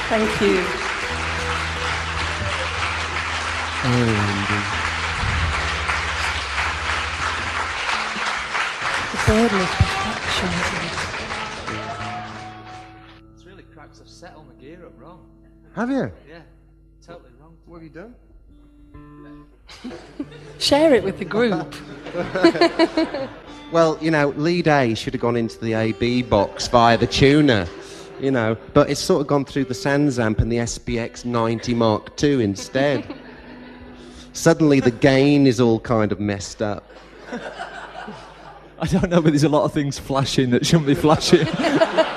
Thank you. The birdless perfection, isn't it? It's really cracks. I've set all my gear up wrong. Have you? Yeah, totally wrong. What have you done? Share it with the group. Well, you know, lead A should have gone into the AB box via the tuner, you know, but it's sort of gone through the Sansamp and the SPX 90 Mark II instead. Suddenly the gain is all kind of messed up. I don't know, but there's a lot of things flashing that shouldn't be flashing.